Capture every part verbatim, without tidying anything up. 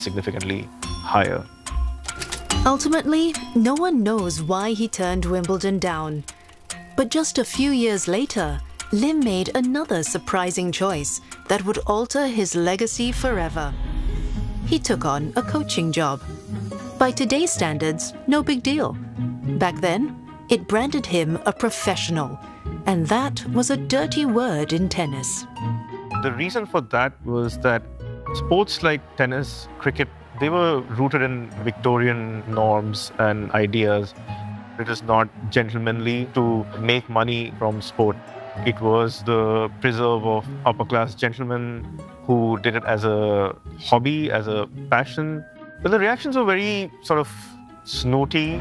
significantly higher. Ultimately, no one knows why he turned Wimbledon down. But just a few years later, Lim made another surprising choice that would alter his legacy forever. He took on a coaching job. By today's standards, no big deal. Back then, it branded him a professional, and that was a dirty word in tennis. The reason for that was that sports like tennis, cricket, they were rooted in Victorian norms and ideas. It is not gentlemanly to make money from sport. It was the preserve of upper-class gentlemen who did it as a hobby, as a passion. But the reactions were very sort of snooty.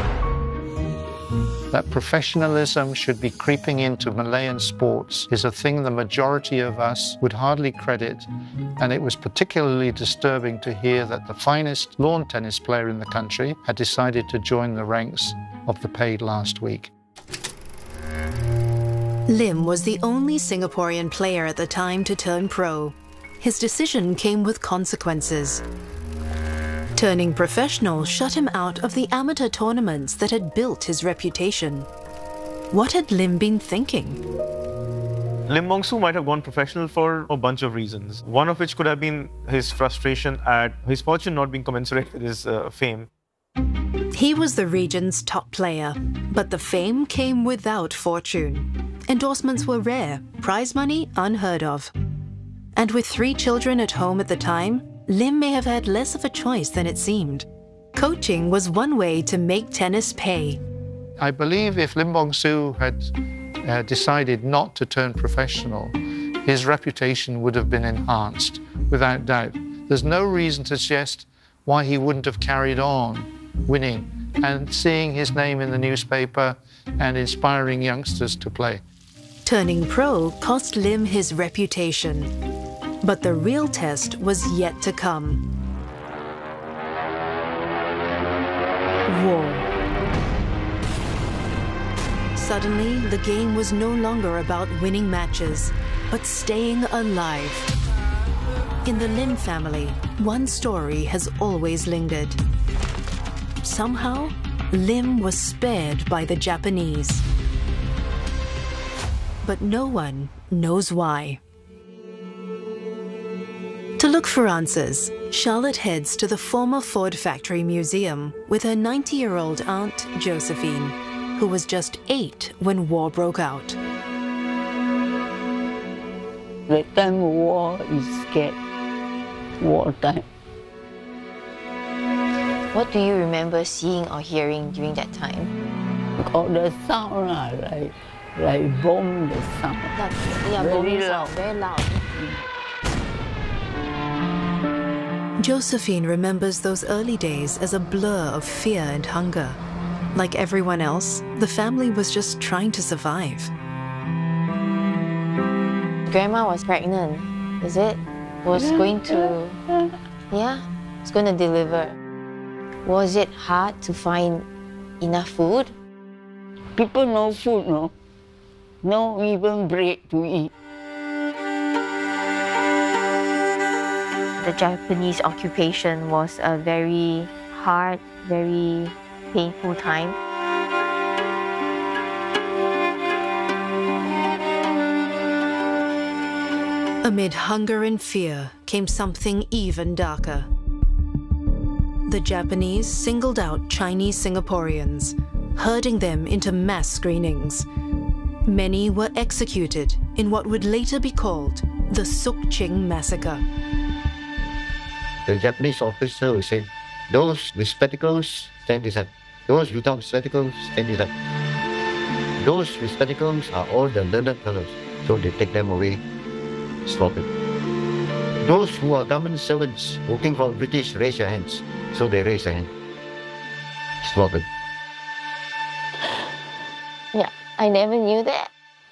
That professionalism should be creeping into Malayan sports is a thing the majority of us would hardly credit, and it was particularly disturbing to hear that the finest lawn tennis player in the country had decided to join the ranks of the paid last week. Lim was the only Singaporean player at the time to turn pro. His decision came with consequences. Turning professional shut him out of the amateur tournaments that had built his reputation. What had Lim been thinking? Lim Bong Soo might have gone professional for a bunch of reasons, one of which could have been his frustration at his fortune not being commensurate with his uh, fame. He was the region's top player, but the fame came without fortune. Endorsements were rare, prize money unheard of. And with three children at home at the time, Lim may have had less of a choice than it seemed. Coaching was one way to make tennis pay. I believe if Lim Bong Soo had uh, decided not to turn professional, his reputation would have been enhanced, without doubt. There's no reason to suggest why he wouldn't have carried on winning and seeing his name in the newspaper and inspiring youngsters to play. Turning pro cost Lim his reputation. But the real test was yet to come. War. Suddenly, the game was no longer about winning matches, but staying alive. In the Lim family, one story has always lingered. Somehow, Lim was spared by the Japanese. But no one knows why. To look for answers, Charlotte heads to the former Ford Factory Museum with her ninety-year-old aunt, Josephine, who was just eight when war broke out. The time of war is scared. War time. What do you remember seeing or hearing during that time? Oh, the sound, uh, like, like bomb, the sound. That, yeah, very bombing loud. sound, very loud. Josephine remembers those early days as a blur of fear and hunger. Like everyone else, the family was just trying to survive. Grandma was pregnant, is it? Was going to, yeah, was going to deliver. Was it hard to find enough food? People no food, no. No even bread to eat. The Japanese occupation was a very hard, very painful time. Amid hunger and fear came something even darker. The Japanese singled out Chinese Singaporeans, herding them into mass screenings. Many were executed in what would later be called the Suk Ching Massacre. The Japanese officer would say, those with spectacles, stand this up. Those without spectacles, stand this up. Those with spectacles are all the learned fellows, so they take them away, slaughtered. Those who are government servants working for British, raise your hands, so they raise their hand. Slaughtered. Yeah, I never knew that.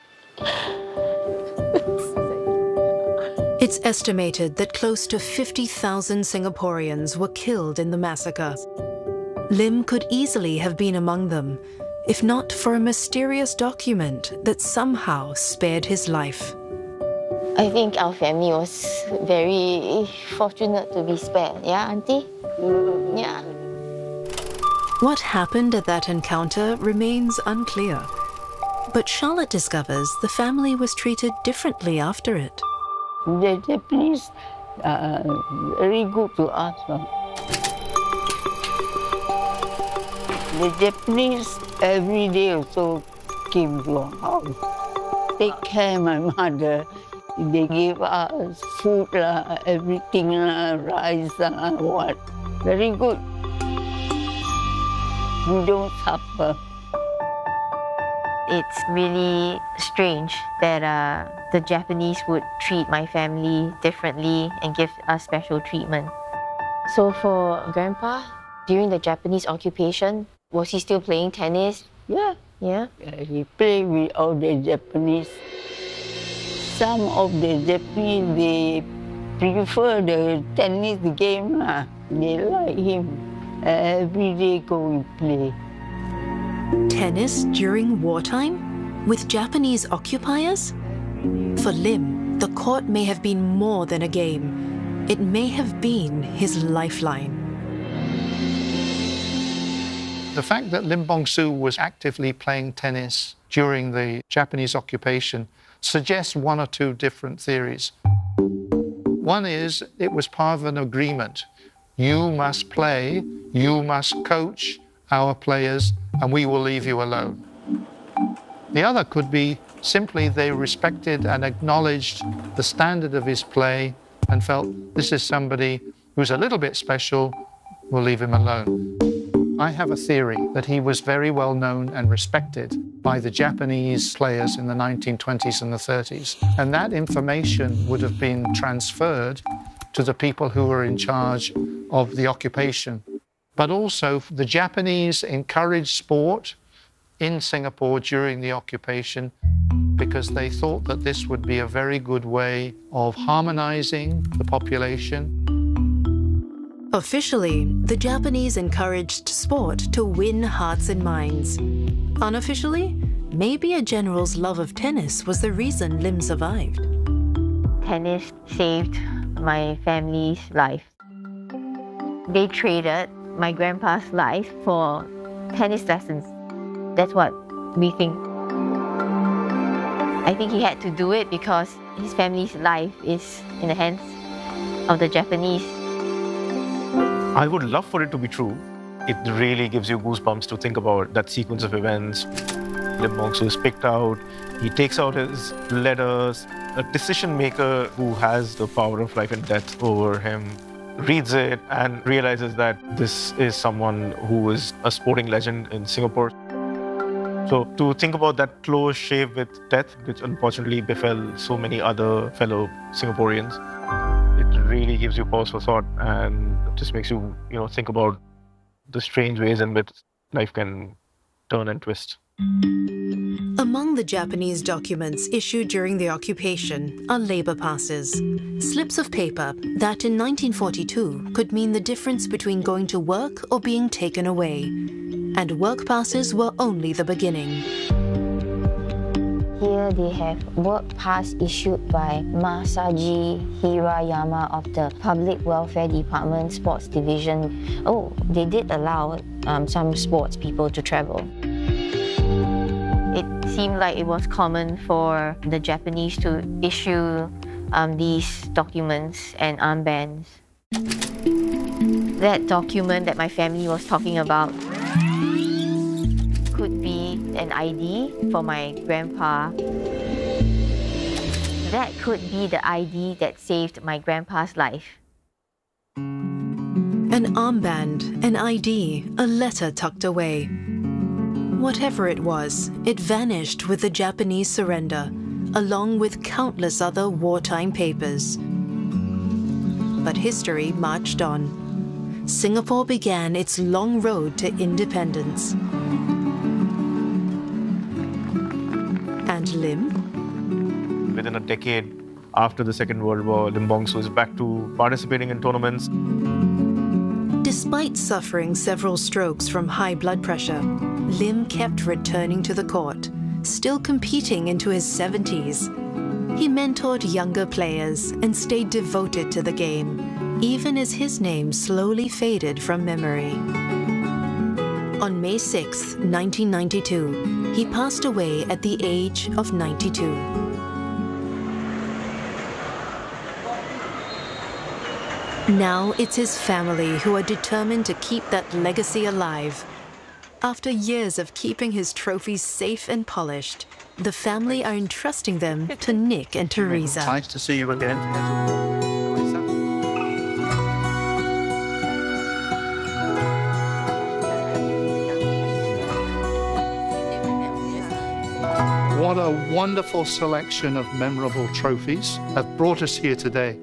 It's estimated that close to fifty thousand Singaporeans were killed in the massacre. Lim could easily have been among them, if not for a mysterious document that somehow spared his life. I think our family was very fortunate to be spared. Yeah, Auntie? Yeah. What happened at that encounter remains unclear. But Charlotte discovers the family was treated differently after it. The Japanese are very good to us. The Japanese every day also came to our house. Take care of my mother. They gave us food, uh, everything, uh, rice, uh, what. Very good. We don't suffer. It's really strange that uh, the Japanese would treat my family differently and give us special treatment. So for Grandpa, during the Japanese occupation, was he still playing tennis? Yeah. Yeah? Uh, he played with all the Japanese. Some of the Japanese, they prefer the tennis game. Uh. They like him. Uh, every day go and play. Tennis during wartime? With Japanese occupiers? For Lim, the court may have been more than a game. It may have been his lifeline. The fact that Lim Bong-soo was actively playing tennis during the Japanese occupation suggests one or two different theories. One is it was part of an agreement. You must play, you must coach our players, and we will leave you alone. The other could be simply they respected and acknowledged the standard of his play and felt this is somebody who's a little bit special, we'll leave him alone. I have a theory that he was very well known and respected by the Japanese players in the nineteen twenties and the thirties. And that information would have been transferred to the people who were in charge of the occupation. But also, the Japanese encouraged sport in Singapore during the occupation because they thought that this would be a very good way of harmonizing the population. Officially, the Japanese encouraged sport to win hearts and minds. Unofficially, maybe a general's love of tennis was the reason Lim survived. Tennis saved my family's life. They traded my grandpa's life for tennis lessons. That's what we think. I think he had to do it because his family's life is in the hands of the Japanese. I would love for it to be true. It really gives you goosebumps to think about that sequence of events. Lim Bong-soo is picked out, he takes out his letters, a decision maker who has the power of life and death over him reads it and realizes that this is someone who is a sporting legend in Singapore. So to think about that close shave with death, which unfortunately befell so many other fellow Singaporeans, it really gives you pause for thought and just makes you, you know, think about the strange ways in which life can turn and twist. Among the Japanese documents issued during the occupation are labor passes, slips of paper that in nineteen forty-two could mean the difference between going to work or being taken away. And work passes were only the beginning. Here they have work pass issued by Masaji Hirayama of the Public Welfare Department Sports Division. Oh, they did allow um, some sports people to travel. It seemed like it was common for the Japanese to issue um, these documents and armbands. That document that my family was talking about could be an I D for my grandpa. That could be the I D that saved my grandpa's life. An armband, an I D, a letter tucked away. Whatever it was, it vanished with the Japanese surrender, along with countless other wartime papers. But history marched on. Singapore began its long road to independence. And Lim? Within a decade after the Second World War, Lim Bong-soo is back to participating in tournaments. Despite suffering several strokes from high blood pressure, Lim kept returning to the court, still competing into his seventies. He mentored younger players and stayed devoted to the game, even as his name slowly faded from memory. On May sixth, nineteen ninety-two, he passed away at the age of ninety-two. Now it's his family who are determined to keep that legacy alive. After years of keeping his trophies safe and polished, the family are entrusting them to Nick and Teresa. Nice to see you again. What a wonderful selection of memorable trophies have brought us here today.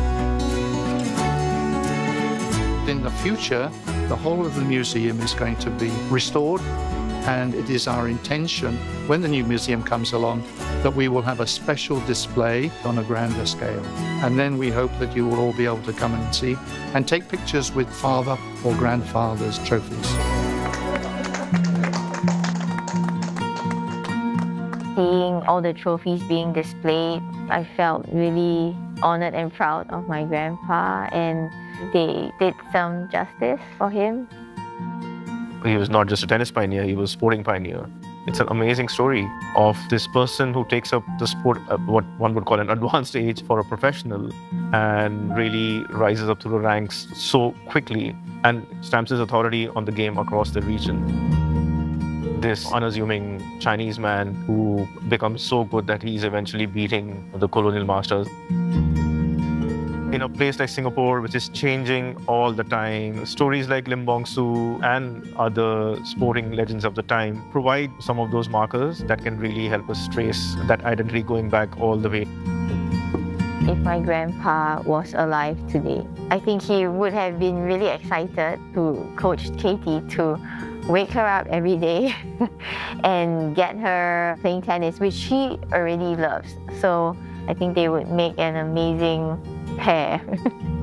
In the future, the whole of the museum is going to be restored, and it is our intention, when the new museum comes along, that we will have a special display on a grander scale. And then we hope that you will all be able to come and see and take pictures with father or grandfather's trophies. Seeing all the trophies being displayed, I felt really honored and proud of my grandpa, and they did some justice for him. He was not just a tennis pioneer, he was a sporting pioneer. It's an amazing story of this person who takes up the sport at what one would call an advanced age for a professional and really rises up through the ranks so quickly and stamps his authority on the game across the region. This unassuming Chinese man who becomes so good that he's eventually beating the colonial masters. In a place like Singapore, which is changing all the time, stories like Lim Bong Soo and other sporting legends of the time provide some of those markers that can really help us trace that identity going back all the way. If my grandpa was alive today, I think he would have been really excited to coach Katie to wake her up every day and get her playing tennis, which she already loves. So I think they would make an amazing pair.